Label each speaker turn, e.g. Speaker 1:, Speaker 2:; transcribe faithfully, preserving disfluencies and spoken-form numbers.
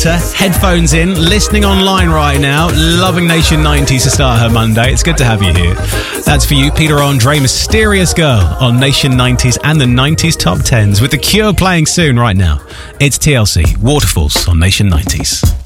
Speaker 1: Headphones in, listening online right now, loving Nation nineties to start her Monday. It's good to have you here. That's for you, Peter Andre, Mysterious Girl on Nation nineties and the nineties Top Tens with The Cure playing soon right now. It's T L C, Waterfalls on Nation nineties.